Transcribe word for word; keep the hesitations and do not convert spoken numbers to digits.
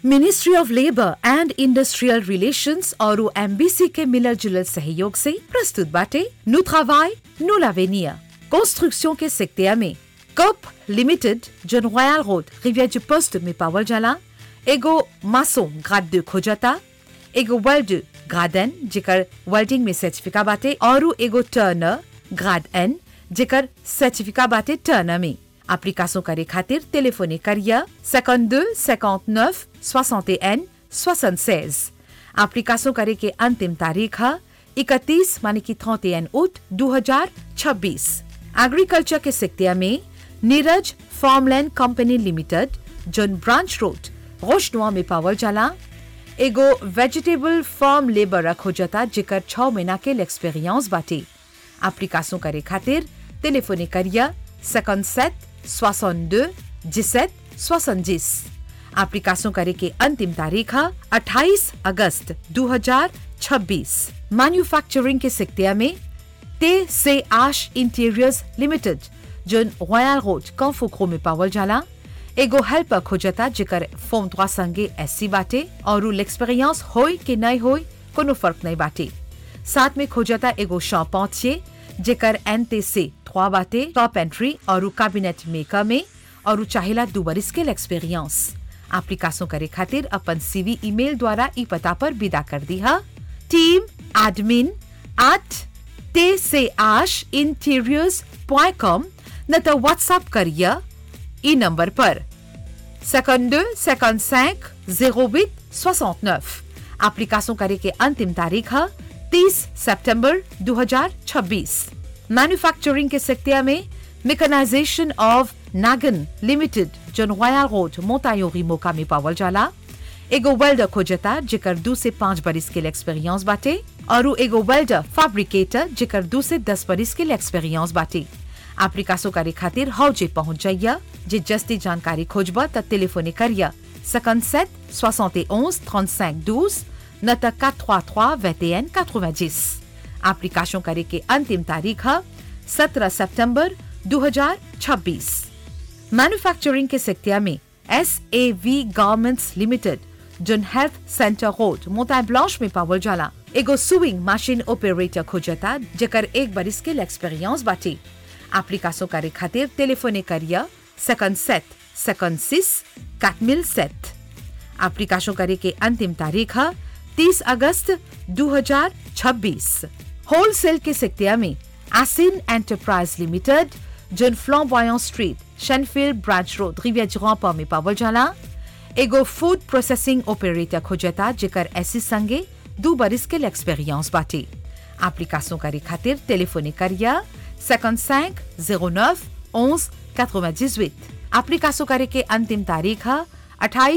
Ministry of labour and industrial relations और MBC के Miller jugular सहयोग से प्रस्तुत बाटे नु travail, नु l'avenir। कंस्ट्रक्शन के सेक्टर में कप लिमिटेड जन रॉयल रोड रिवियर du पोस्ट में पावल जाला एगो मासो ग्राड दो खोजता, एगो वेल्ड ग्राड एन जेकर वेल्डिंग में सर्टिफिका बाटे और एगो टर्नर ग्राड एन जेकर सर्टिफिका बाटे टर्नर में। एप्लीकेशन करे खातिर टेलीफोने करिया cinquante-deux cinquante-neuf soixante et un soixante-seize। Application करे के अंतिम तारीख है इकतीस माने की इकतीस août दो हज़ार छब्बीस। एग्रीकल्चर के सेक्टर में नीरज फार्मलैंड कंपनी लिमिटेड जन ब्रांच रोड रोशनुआ में पावल जाला एगो वेजिटेबल फार्म लेबर रखो जता जेकर छह महीना के एक्सपीरियंस बाटे। एप्लीकेशन करे खातिर टेलीफोने करिया cinquante-sept soixante-deux dix-sept soixante-dix। Application करे के अंतिम तारीख है अट्ठाईस अगस्त दो हज़ार छब्बीस। मैन्युफैक्चरिंग के सेक्टर में ते से आश इंटीरियर्स लिमिटेड जन रॉयल रोड कंफोक्रो में पावल जाला एगो हेल्पर खोजता जेकर फॉर्म trois संगे एससी बाटे और l'expérience होय के नहीं होय कोनो फर्क नहीं बाटे। साथ में खोजता एगो शॉपांचिए जेकर एनटीसी trois बाटे टॉप एंट्री और कैबिनेट मेकर में और चाहिला दो बरिस के एक्सपीरियंस। एप्लीकेशन करे खातिर अपन सीवी ईमेल द्वारा ई पता पर विदा कर दी है टीम एडमिन एट ते से आश इंटीरियर्स पॉइंट कॉम न तो व्हाट्सएप करिए ई नंबर पर cinquante-deux cinquante-cinq zéro huit soixante-neuf। Application करे के अंतिम तारीख है तीस सितंबर दो हज़ार छब्बीस। मैन्युफैक्चरिंग के सेक्टर में मेकनाइजेशन ऑफ नागन लिमिटेड जन रॉयल रोड मोतायोरी मोका में पावल जाला एगो वेल्डर खोजता जेकर दो से पांच बरिस के एक्सपीरियंस बाटे और एगो वेल्डर फैब्रिकेटर जेकर दो से दस बरिस के एक्सपीरियंस बाटे। एप्लीकेशन करे खातिर हौजे पहुंच जाइया जे जस्ती जानकारी खोजबा त टेलीफोने करिया cinquante-sept soixante et onze trente-cinq douze न त quatre trois trois vingt et un quatre-vingt-dix। Application करे के अंतिम तारीख है सत्रह सितंबर दो हज़ार छब्बीस। मैन्युफैक्चरिंग के सेक्टर में S A V garments limited जन हेल्थ सेंटर रोड मोताय ब्लांच में पावल जाला एगो सुइंग मशीन ऑपरेटर खोजता जेकर एक बरिस के एक्सपीरियंस बाटे। एप्लीकेशन करे खातिर टेलीफोने करिया cinquante-sept cinquante-six quatre mille sept। Application करे के अंतिम तारीख है तीस अगस्त दो हज़ार छब्बीस। होलसेल के सेक्टर में एसिन एंटरप्राइज लिमिटेड जन फ्लैम्बोयंट street Shenfield branch road रिवियर du Rempart में पावल जाला एगो फूड प्रोसेसिंग ऑपरेटर खोजता जेकर एसी संगे दो बरिस के एक्सपीरियंस बाटे। एप्लीकेशन करे खातिर टेलीफोने करिया cinquante-cinq zéro neuf onze quatre-vingt-dix-huit। Application करे के अंतिम तारीख है अट्ठाईस